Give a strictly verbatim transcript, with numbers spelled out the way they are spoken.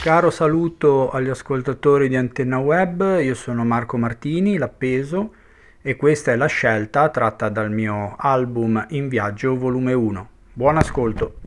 Caro saluto agli ascoltatori di Antenna Web, io sono Marco Martini, l'Appeso, e questa è la scelta tratta dal mio album In Viaggio volume uno. Buon ascolto!